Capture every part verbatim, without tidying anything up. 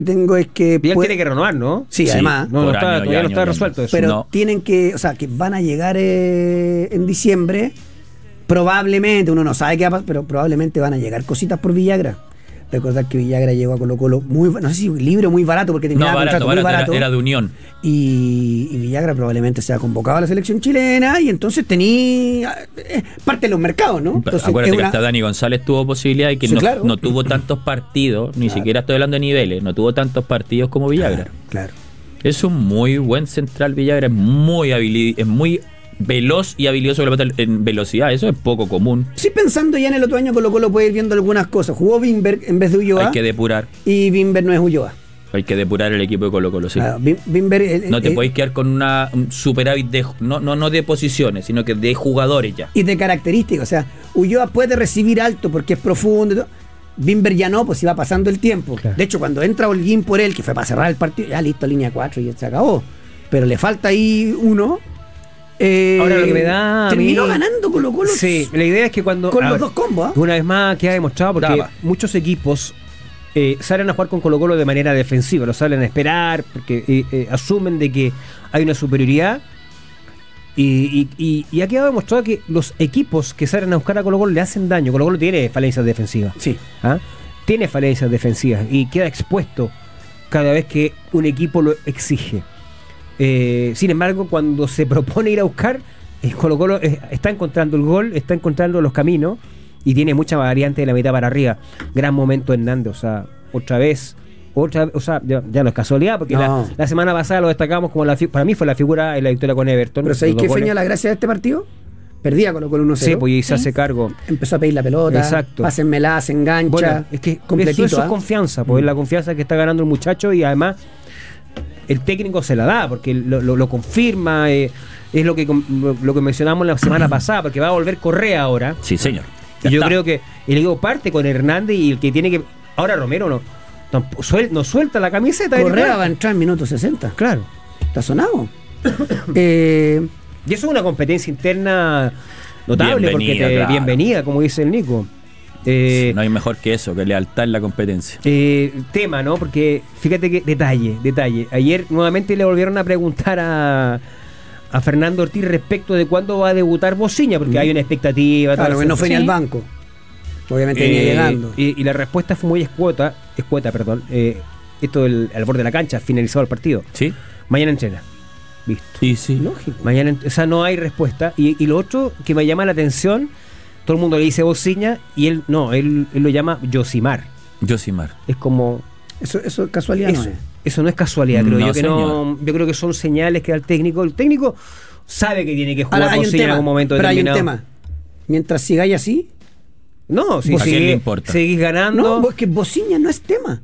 tengo es que... Vidal puede... tiene que renovar, ¿no? Sí, Sí. además. No, no Por está, año y todavía no año está y año. resuelto eso. Pero No. tienen que, o sea, que van a llegar eh, en diciembre, probablemente, uno no sabe qué va a pasar, pero probablemente van a llegar cositas por Villagra. Recordar que Villagra llegó a Colo Colo muy, no sé si libre o muy barato, porque tenía No, barato, contrato muy barato, barato. Era, era de Unión. Y, y Villagra probablemente sea convocado a la selección chilena y entonces tenía eh, parte de los mercados, ¿no? Entonces, Acuérdate es que una- hasta Dani González tuvo posibilidad y que Sí, no, claro. no tuvo tantos partidos, ni Claro. siquiera estoy hablando de niveles, no tuvo tantos partidos como Villagra. Claro, claro. Es un muy buen central Villagra, es muy habili- es muy veloz y habilidoso con la pelota en velocidad, eso es poco común. Sí, pensando ya en el otro año, Colo Colo puede ir viendo algunas cosas. Jugó Wimberg en vez de Ulloa Hay que depurar, y Wimberg no es Ulloa. hay que depurar el equipo de Colo Colo, sí. Ah, Wim- Wimberg, eh, No te eh, podéis quedar con una, un superávit de, no, no, no de posiciones, sino que de jugadores ya. y de características. O sea, Ulloa puede recibir alto porque es profundo y todo. Wimberg ya no, pues si va pasando el tiempo. Claro. De hecho, cuando entra Holguín por él, que fue para cerrar el partido, ya listo, línea cuatro y se acabó. Pero le falta ahí uno. eh, Ahora lo que me da a terminó mí- ganando Colo Colo Sí, la idea es que cuando... con a los ver, dos combos. ¿ah? Una vez más queda demostrado porque Daba. muchos equipos eh, salen a jugar con Colo Colo de manera defensiva, lo salen a esperar porque eh, eh, asumen de que hay una superioridad y, y, y, y ha quedado demostrado que los equipos que salen a buscar a Colo Colo le hacen daño. Colo Colo tiene falencias defensivas. Sí. ¿Ah? Tiene falencias defensivas y queda expuesto cada vez que un equipo lo exige. Eh, sin embargo, cuando se propone ir a buscar, el Colo Colo eh, está encontrando el gol, está encontrando los caminos y tiene mucha variante de la mitad para arriba. Gran momento Hernández, o sea, otra vez, otra vez, o sea, ya, ya no es casualidad, porque No. la, la semana pasada lo destacamos como la fi- para mí fue la figura en la victoria con Everton. Pero los ¿sabéis dos qué goles. feña la gracia de este partido? Perdía Colo Colo uno cero. Sí, pues y se hace cargo. Empezó a pedir la pelota, Exacto. pásenmela, se engancha. Bueno, es que completito, eso es ¿ah? confianza, pues es la confianza que está ganando el muchacho y además el técnico se la da porque lo, lo- lo confirma, eh, es lo que com- lo, lo que mencionamos la semana pasada, porque va a volver Correa ahora. Sí, señor. Y Ya yo está. creo que el equipo parte con Hernández y el que tiene que... Ahora Romero no, tampoco suel- no suelta la camiseta. de Correa titular. va a entrar en minuto sesenta. Claro. Está sonado. eh, Y eso es una competencia interna notable, Bienvenida, porque te, claro. bienvenida, como dice el Nico. Eh, No hay mejor que eso, que lealtad en la competencia. Eh, tema, ¿no? Porque fíjate que detalle, detalle. Ayer nuevamente le volvieron a preguntar a, a Fernando Ortiz respecto de cuándo va a debutar Bociña, porque hay una expectativa. claro, todo que eso. no fue ni Sí. al banco. Obviamente Eh, venía llegando. Y, y la respuesta fue muy escueta, escueta, perdón. Eh, esto del, al borde de la cancha, finalizado el partido. ¿Sí? Mañana entrena. Listo. Sí, sí. Lógico. Mañana, ent- o sea, no hay respuesta. Y, y lo otro que me llama la atención, todo el mundo le dice Bociña y él no, él, él lo llama Yosimar. Josimar. Es como... Eso, eso es casualidad, Eso, no es. eso no es casualidad, creo No, yo que señor. no. Yo creo que son señales que da el técnico. El técnico sabe que tiene que jugar Ahora, hay un Bociña en tema, algún momento pero hay un determinado. tema. Mientras sigáis así, No, si ¿A quién sigue- le importa? seguís ganando. no, porque Bociña no es tema.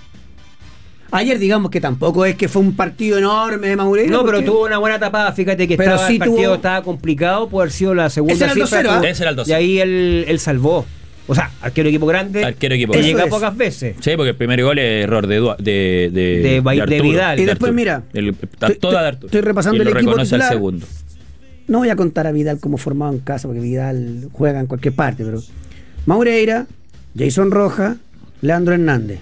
Ayer digamos que tampoco es que fue un partido enorme de Maurero. No, pero porque- tuvo una buena tapada. Fíjate que Pero estaba, sí el partido tuvo- estaba complicado, puede haber sido la segunda Ese era el cifra, dos cero, tuvo- ¿ah? Ese era el dos Y cero. ahí él, él salvó. O sea, arquero equipo grande. Arquero equipo que grande. llega Eso es. pocas veces. Sí, porque el primer gol es error de Dua- de, de, De Bai- de Arturo. Vidal. Y después, Arturo. mira, El, está estoy- toda de Arturo. estoy repasando Y el lo equipo reconoce al titular. segundo. No voy a contar a Vidal como formado en casa, porque Vidal juega en cualquier parte, pero Maureira, Jason Roja, Leandro Hernández,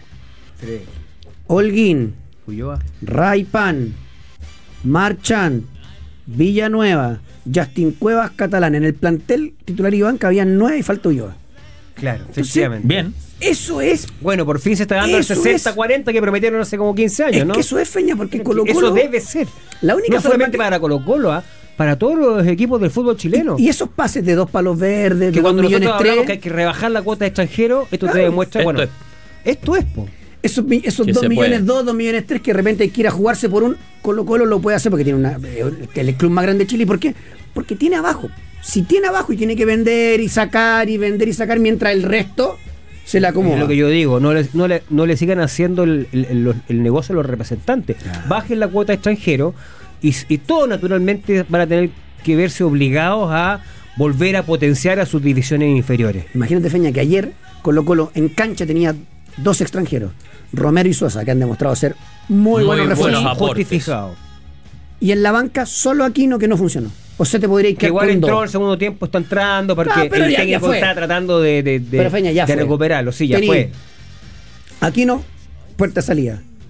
Holguín, Ulloa. Ray Pan, Marchán, Villanueva, Justin Cuevas, Catalán. En el plantel titular y banca habían nueve y falta Ulloa. Claro, efectivamente. Bien. Eso es, Bueno, por fin se está dando el Eso sesenta es. cuarenta que prometieron hace como quince años, es ¿no? que eso es feña, porque Colo Eso Colo. debe ser. La única no forma solamente que- para Colo Colo, ¿ah? Para todos los equipos del fútbol chileno. Y, y esos pases de dos palos verdes, que de cuando dos millones nosotros hablamos tres, que hay que rebajar la cuota de extranjero, esto te Claro. demuestra, Esto bueno, es. esto es, po. esos, mi- esos Que dos se millones puede. dos, dos millones tres, que de repente hay que ir a jugarse por un Colo Colo lo puede hacer porque tiene una eh, el club más grande de Chile. ¿Y por qué? Porque tiene abajo. Si tiene abajo y tiene que vender y sacar y vender y sacar mientras el resto se la acomoda. Es lo que yo digo, no le, no le, no le sigan haciendo el, el- el- los- el negocio a los representantes. Bajen la cuota de extranjero y, y todos naturalmente van a tener que verse obligados a volver a potenciar a sus divisiones inferiores. Imagínate, Feña, que ayer Colo Colo en cancha tenía dos extranjeros, Romero y Sosa, que han demostrado ser muy, Muy buenos refuerzos. buenos aportes. Justificado. Y en la banca solo Aquino, que no funcionó. O sea, te podría ir Que igual con entró dos. el segundo tiempo, está entrando porque Ah, pero el ya- ya técnico fue. está tratando de, de, de- Pero, Feña, ya de fue. recuperarlo. Sí, ya Tení fue. Aquino, puerta salida.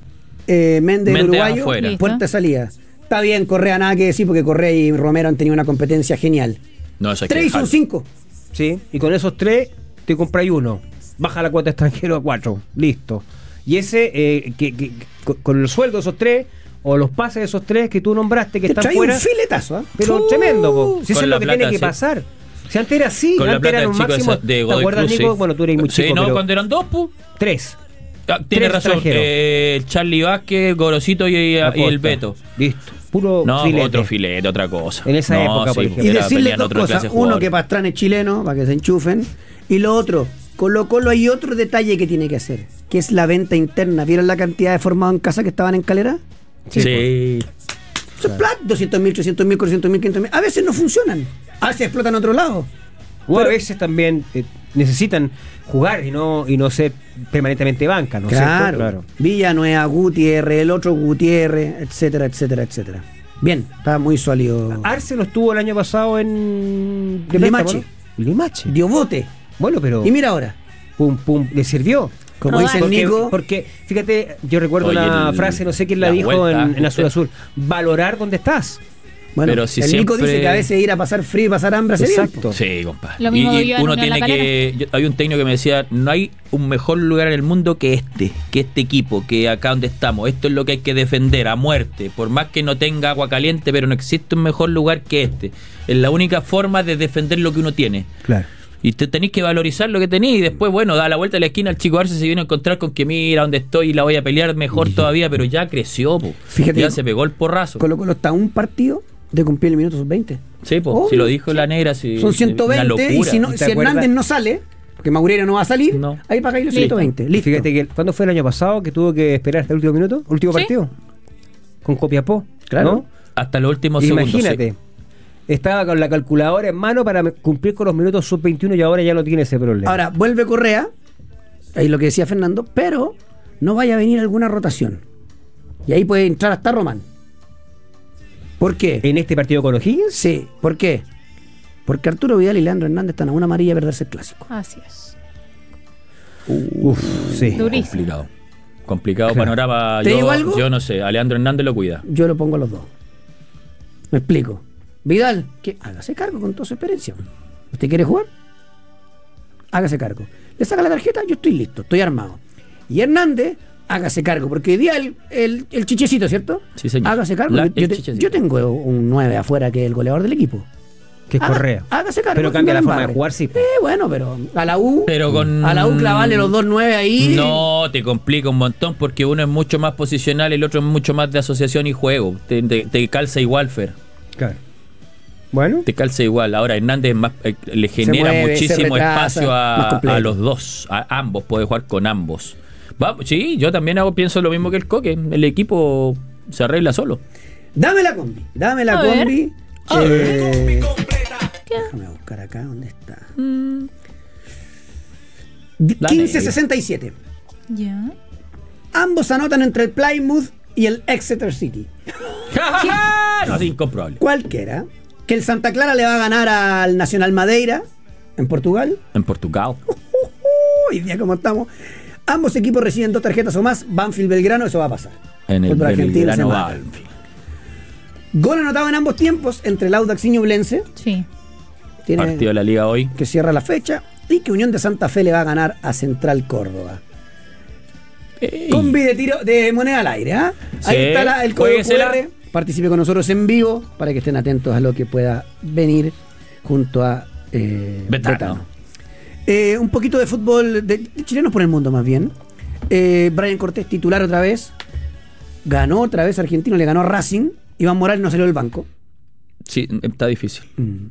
eh, Méndez, el Méndez uruguayo, afuera. Listo. puerta de salida. Está bien, Correa, nada que decir, porque Correa y Romero han tenido una competencia genial. No, eso hay que Tres y son dejarlo. cinco. Sí, y con esos tres te compras uno. Baja la cuota extranjero a cuatro. Listo. Y ese, eh, que, que- con- con el sueldo de esos tres, o los pases de esos tres que tú nombraste que Te están trae fuera. un filetazo, ¿ah? Pero Fu- tremendo, po. Si eso Con es la lo que plata, tiene que sí. pasar. Si antes era así, Con la antes plata eran del un chico máximo. esa de ¿Te Godoy acuerdas, Cruz? Nico? Sí. Bueno, tú eres muy Sí, chico, no, pero cuando eran dos, pu. tres. Ah, tiene Tres razón. extranjeros. Eh, Charlie Vázquez, Gorosito y, y Acosta. el Beto. Listo. Puro No, filete. otro filete, otra cosa. En esa No, época, por sí, ejemplo. Y era- decirle venían dos otra cosas. clase de Uno, jugadores. que Pastrana es chileno, para que se enchufen. Y lo otro, Colo Colo hay otro detalle que tiene que hacer, que es la venta interna. ¿Vieron la cantidad de formados en casa que estaban en Calera? Sí. Eso es plata, doscientos mil, trescientos mil, cuatrocientos mil, quinientos mil. A veces no funcionan. A veces explotan a otro lado. O a Pero- veces también eh, necesitan jugar y no y no ser permanentemente banca, ¿no es Claro. cierto? Villanueva, Gutiérrez, el otro Gutiérrez, etcétera, etcétera, etcétera. Bien, está muy sólido. Arce lo estuvo el año pasado en de Limache. préstamo, ¿no? Limache. Dio bote. Bueno, pero Y mira ahora, pum pum le sirvió. como Probar. dice el Porque, Nico, porque, fíjate, yo recuerdo Oye, una el- frase, no sé quién la, la dijo vuelta, en, en Azul usted- Azul, valorar dónde estás. bueno, pero si el Nico siempre- dice que a veces ir a pasar frío y pasar hambre hace bien. Exacto. Sí, compadre. Lo mismo y, y yo en uno Unión La tiene que. yo- hay un técnico que me decía: no hay un mejor lugar en el mundo que este, que este equipo, que acá donde estamos. Esto es lo que hay que defender a muerte. Por más que no tenga agua caliente, pero no existe un mejor lugar que este. Es la única forma de defender lo que uno tiene. Claro. Y te tenéis que valorizar lo que tenéis y después, bueno, da la vuelta a la esquina, el chico Arce se viene a encontrar con que mira dónde estoy y la voy a pelear mejor todavía, pero ya creció, po. Fíjate, ya se pegó el porrazo. Colo Colo está a un partido de cumplir el minuto sub veinte. Sí, po, Obvio, si lo dijo la negra, si, Son ciento una veinte y locura. si, no, ¿Te si acuerdas? Hernández no sale, porque Maurero no va a salir, No. ahí pagáis los Listo. ciento veinte. Listo. Fíjate que ¿cuándo fue el año pasado que tuvo que esperar hasta el último minuto? ¿Último Sí. partido? Con Copiapó. Claro. ¿no? Hasta los últimos segundos. Imagínate. sí. Estaba con la calculadora en mano para me- cumplir con los minutos sub veintiuno y ahora ya no tiene ese problema. Ahora, vuelve Correa, ahí lo que decía Fernando, pero no vaya a venir alguna rotación. Y ahí puede entrar hasta Román. ¿Por qué? en este partido con O'Higgins, Sí, ¿por qué? Porque Arturo Vidal y Leandro Hernández están a una amarilla de perderse el clásico. Así es. uff, sí. Durísimo. Complicado. Complicado Claro. panorama. ¿Te Yo, digo algo? yo no sé. Alejandro Hernández lo cuida. Yo lo pongo a los dos. Me explico. Vidal, que hágase cargo con toda su experiencia. ¿Usted quiere jugar? Hágase cargo. Le saca la tarjeta, yo estoy listo, estoy armado. Y Hernández, hágase cargo, porque hoy día el, el, el chichecito, ¿cierto? Sí, señor. Hágase cargo. La- yo, el te- chichecito. yo tengo un nueve afuera que es el goleador del equipo. que es Haga- Correa. Hágase cargo. Pero no cambia la forma embarre. de jugar, sí. Eh, bueno, pero a la U, Pero con. a la U clavarle los dos nueve ahí. No, te complica un montón porque uno es mucho más posicional, el otro es mucho más de asociación y juego. Te, te- te calza igual, Fer. Claro. Bueno, Te calza igual. Ahora Hernández es más, eh, le genera mueve, se muchísimo retrasa, espacio más a, completo. a los dos, a ambos, puede jugar con ambos. Va, sí, yo también hago, pienso lo mismo que el Coque. El equipo se arregla solo. Dame la combi, dame la A ver. combi. A Eh, ¿Qué? déjame buscar acá, ¿dónde está? Mm, Di- La quince negra. sesenta y siete. ya. Ambos anotan entre el Plymouth y el Exeter City. No, es incomprobable. Cualquiera. Que el Santa Clara le va a ganar al Nacional Madeira en Portugal. En Portugal. Hoy día como estamos. Ambos equipos reciben dos tarjetas o más. Banfield Belgrano, eso va a pasar. En el Fútbol argentino se Belgrano mata. Banfield. Gol anotado en ambos tiempos entre el Audax y Ñublense. Sí. Tiene Partido de la liga hoy. que cierra la fecha. Y que Unión de Santa Fe le va a ganar a Central Córdoba. Ey. Combi de tiro de moneda al aire, ¿ah? Ahí Sí, está la- el código Q jueguesela. R. Participe con nosotros en vivo para que estén atentos a lo que pueda venir junto a eh, Betano. Betano. Eh, un poquito de fútbol de, de chilenos por el mundo más bien. Eh, Brian Cortés titular otra vez. Ganó otra vez Argentino, le ganó a Racing. Iván Morales no salió del banco. Sí, está difícil.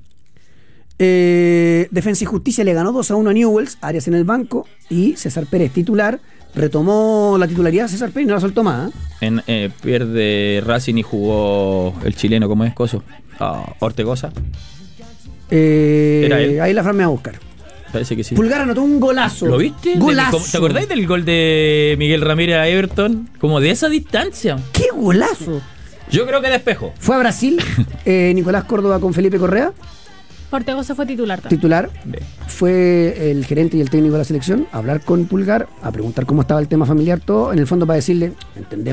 Eh, Defensa y Justicia le ganó dos a uno a Newells, Arias en el banco y César Pérez titular. Retomó la titularidad César Pérez y no la soltó más. ¿eh? En, eh, pierde Racing y jugó el chileno, ¿cómo es? Coso. Ah, Ortegoza. Eh, Era él. ahí la Fran me va a buscar. Parece que sí. Pulgar anotó un golazo. ¿Lo viste? Golazo. Del- ¿Te acordáis del gol de Miguel Ramírez a Everton? Como de esa distancia. ¡Qué golazo! Yo creo que despejo. Fue a Brasil, eh, Nicolás Córdoba con Felipe Correa, Ortegoza fue titular también. titular. Ve. Fue el gerente y el técnico de la selección a hablar con Pulgar, a preguntar cómo estaba el tema familiar, todo. En el fondo, para decirle, entendemos